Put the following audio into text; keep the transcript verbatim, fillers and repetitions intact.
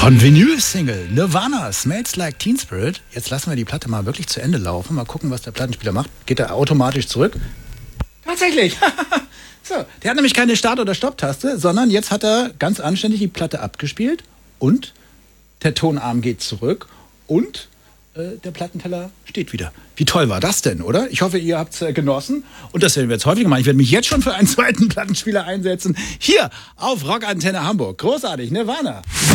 Von Vinyl-Single Nirvana, Smells Like Teen Spirit. Jetzt lassen wir die Platte mal wirklich zu Ende laufen. Mal gucken, was der Plattenspieler macht. Geht er automatisch zurück? Tatsächlich! So, der hat nämlich keine Start- oder Stopptaste, sondern jetzt hat er ganz anständig die Platte abgespielt und der Tonarm geht zurück und äh, der Plattenteller steht wieder. Wie toll war das denn, oder? Ich hoffe, ihr habt es äh, genossen und das werden wir jetzt häufiger machen. Ich werde mich jetzt schon für einen zweiten Plattenspieler einsetzen. Hier auf Rockantenne Hamburg. Großartig, Nirvana.